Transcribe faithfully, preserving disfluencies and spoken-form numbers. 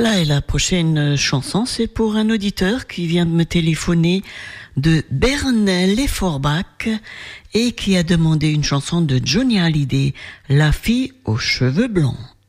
Voilà, et la prochaine chanson, c'est pour un auditeur qui vient de me téléphoner de Berne-les-Forbach et qui a demandé une chanson de Johnny Hallyday, La fille aux cheveux blancs.